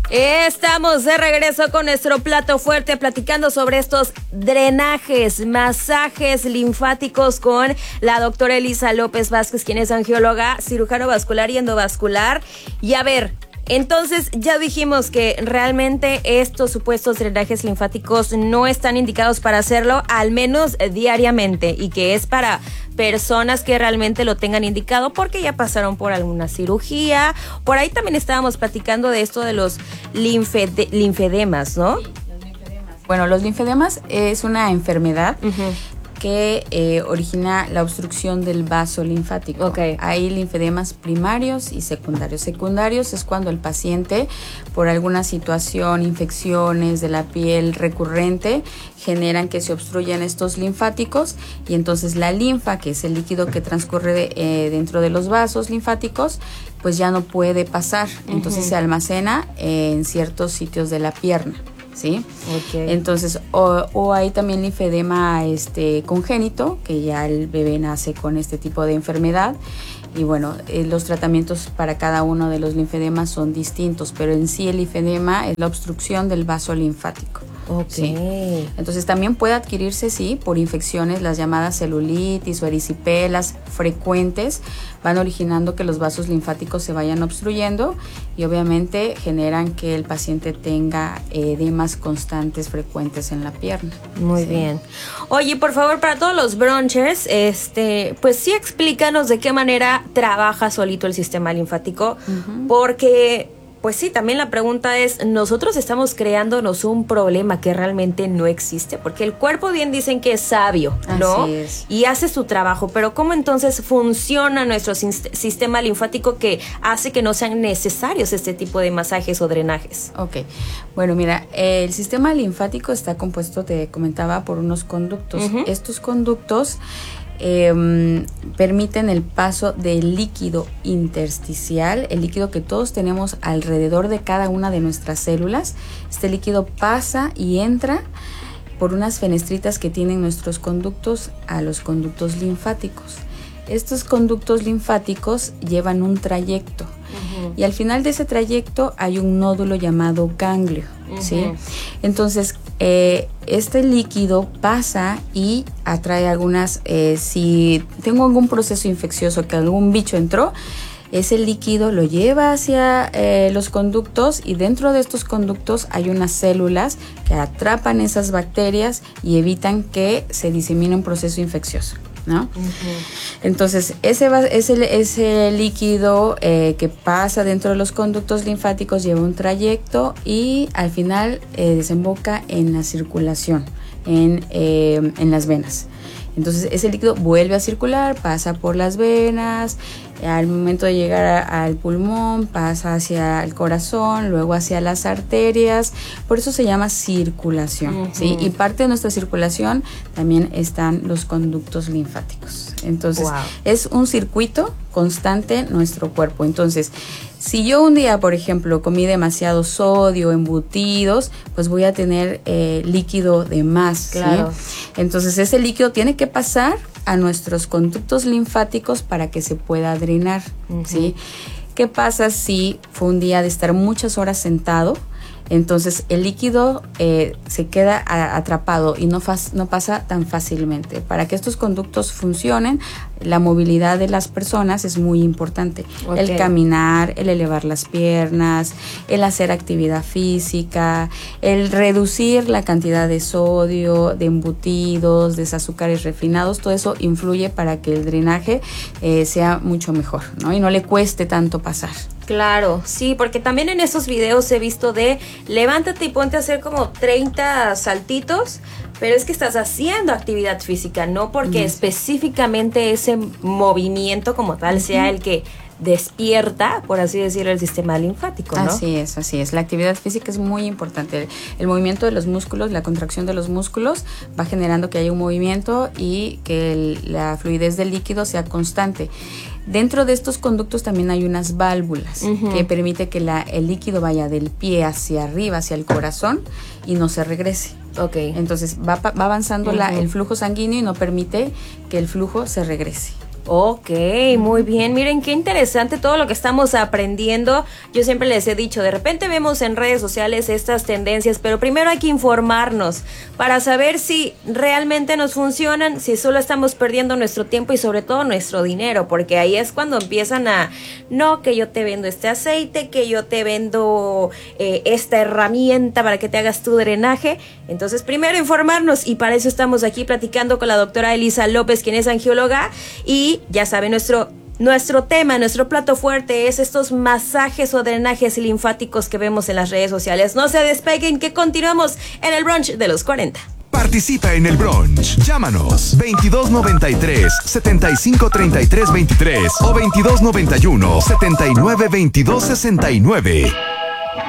Estamos de regreso con nuestro plato fuerte platicando sobre estos drenajes, masajes linfáticos con la doctora Elisa López Vázquez, quien es angióloga, cirujano vascular y endovascular. Y a ver, entonces ya dijimos que realmente estos supuestos drenajes linfáticos no están indicados para hacerlo, al menos diariamente, y que es para personas que realmente lo tengan indicado porque ya pasaron por alguna cirugía. Por ahí también estábamos platicando de esto de los linfedemas, ¿no? Sí, los linfedemas. Bueno, los linfedemas es una enfermedad que origina la obstrucción del vaso linfático. Okay. Hay linfedemas primarios y secundarios. Secundarios es cuando el paciente, por alguna situación, infecciones de la piel recurrente, generan que se obstruyan estos linfáticos y entonces la linfa, que es el líquido que transcurre dentro de los vasos linfáticos, pues ya no puede pasar. Entonces se almacena en ciertos sitios de la pierna. ¿Sí? Okay. Entonces, o hay también linfedema congénito, que ya el bebé nace con este tipo de enfermedad. Y bueno, los tratamientos para cada uno de los linfedemas son distintos, pero en sí el linfedema es la obstrucción del vaso linfático. Okay. Sí. Entonces también puede adquirirse, sí, por infecciones, las llamadas celulitis o erisipelas frecuentes, van originando que los vasos linfáticos se vayan obstruyendo y obviamente generan que el paciente tenga edemas constantes frecuentes en la pierna. Muy bien. Oye, por favor, para todos los bronchers, pues sí explícanos de qué manera trabaja solito el sistema linfático, porque pues sí, también la pregunta es, ¿nosotros estamos creándonos un problema que realmente no existe? Porque el cuerpo bien dicen que es sabio, ¿no? Así es. Y hace su trabajo, pero ¿cómo entonces funciona nuestro sistema linfático que hace que no sean necesarios este tipo de masajes o drenajes? Ok, bueno, mira, el sistema linfático está compuesto, te comentaba, por unos conductos. Estos conductos permiten el paso del líquido intersticial, el líquido que todos tenemos alrededor de cada una de nuestras células. Este líquido pasa y entra por unas fenestritas que tienen nuestros conductos a los conductos linfáticos. Estos conductos linfáticos llevan un trayecto y al final de ese trayecto hay un nódulo llamado ganglio, ¿sí? Entonces, este líquido pasa y atrae algunas, si tengo algún proceso infeccioso, que algún bicho entró, ese líquido lo lleva hacia los conductos y dentro de estos conductos hay unas células que atrapan esas bacterias y evitan que se disemine un proceso infeccioso, ¿no? Entonces ese líquido que pasa dentro de los conductos linfáticos lleva un trayecto y al final desemboca en la circulación, en las venas. Entonces ese líquido vuelve a circular, pasa por las venas, al momento de llegar al pulmón pasa hacia el corazón, luego hacia las arterias, por eso se llama circulación, ¿sí? Y parte de nuestra circulación también están los conductos linfáticos. Entonces es un circuito constante en nuestro cuerpo. Entonces, si yo un día, por ejemplo, comí demasiado sodio, embutidos, pues voy a tener líquido de más. Claro. ¿Sí? Entonces, ese líquido tiene que pasar a nuestros conductos linfáticos para que se pueda drenar. ¿Sí? ¿Qué pasa si fue un día de estar muchas horas sentado? Entonces el líquido se queda atrapado y no pasa tan fácilmente. Para que estos conductos funcionen, la movilidad de las personas es muy importante. El caminar, el elevar las piernas, el hacer actividad física, el reducir la cantidad de sodio, de embutidos, de azúcares refinados, todo eso influye para que el drenaje sea mucho mejor, ¿no? Y no le cueste tanto pasar. Claro, sí, porque también en esos videos he visto de levántate y ponte a hacer como 30 saltitos, pero es que estás haciendo actividad física, no porque específicamente ese movimiento como tal sea el que despierta, por así decirlo, el sistema linfático, ¿no? Así es. La actividad física es muy importante. El movimiento de los músculos, la contracción de los músculos va generando que haya un movimiento y que la fluidez del líquido sea constante. Dentro de estos conductos también hay unas válvulas que permite que el líquido vaya del pie hacia arriba, hacia el corazón y no se regrese. Entonces va avanzando el flujo sanguíneo y no permite que el flujo se regrese. Ok, muy bien. Miren qué interesante todo lo que estamos aprendiendo. Yo siempre les he dicho, de repente vemos en redes sociales estas tendencias, pero primero hay que informarnos para saber si realmente nos funcionan, si solo estamos perdiendo nuestro tiempo y sobre todo nuestro dinero, porque ahí es cuando empiezan a, no, que yo te vendo este aceite, que yo te vendo esta herramienta para que te hagas tu drenaje. Entonces primero informarnos, y para eso estamos aquí platicando con la doctora Elisa López, quien es angióloga. Y ya saben, nuestro tema, nuestro plato fuerte es estos masajes o drenajes linfáticos que vemos en las redes sociales. No se despeguen, que continuamos en el brunch de los 40. Participa en el brunch. Llámanos 2293-7533-23 o 2291-792269.